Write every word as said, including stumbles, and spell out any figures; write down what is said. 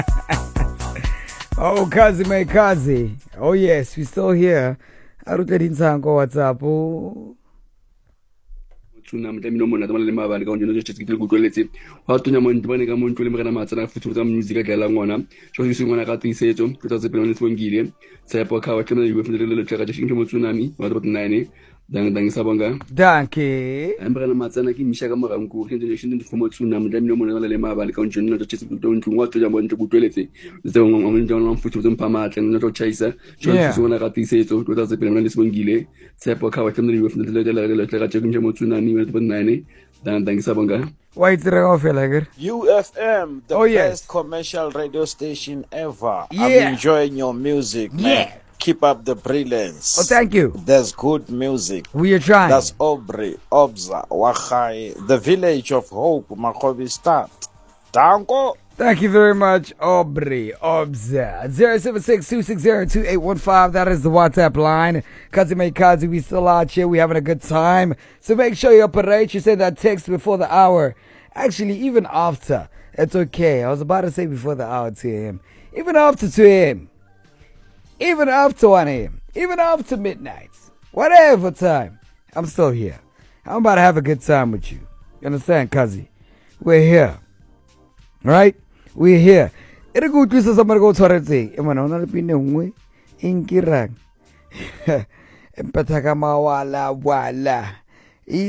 Oh, Kazi, my Kazi. Oh, yes, we still here. Arute dinsango WhatsApp. Tuna mtamino mona tamala le mabali ka onjeno tshetse ke kutlweletse wa tonya mo ntbane ka mo ntlo le mrena matsana futhi tsa music ka la ngwana so se ngwana ka tisetso ke tsa tsepela ne tsongile tsepo ka wa tlemela iwe fendele le tleka tshike mo tsunami wa tlo nine dang dang sabonga Danke. mrena matsana ke misha ka morang ku ke ntse shinde fomo tsunami mtamino mona le mabali ka onjeno tshetse ke ntlo wa tonya mo ntlo kutlweletse tse ngwana mo ntlo futhi tsa mpama tla no tshisa so se ngwana ka tisetso ke tsa tsepela ne tsongile tsepo ka wa tlemela iwe fendele le tleka tshike mo tsunami wa tlo nine dang dang sabonga. Why is it off like U F M, the oh, best yes. commercial radio station ever. Yeah. I'm enjoying your music, man. Yeah. Keep up the brilliance. Oh, thank you. There's good music. We are trying. That's Aubrey, Obza, Wachai, the village of hope, Makobi start. Danko. Thank you very much, Aubrey. Obza. zero seven six two six zero two eight one five. That is the WhatsApp line. Kazi May Kazi, we still out here. We having a good time. So make sure you operate. You send that text before the hour. Actually, even after. It's okay. I was about to say before the hour to him. Even after two a.m. Even after one a.m. Even after midnight. Whatever time. I'm still here. I'm about to have a good time with you. You understand, Kazi? We're here. Right? We're here. Ere go tlisa somebody go tshwaretse. E mona ona le pine ngwe. Inkirang. Empatha ka mawala wala.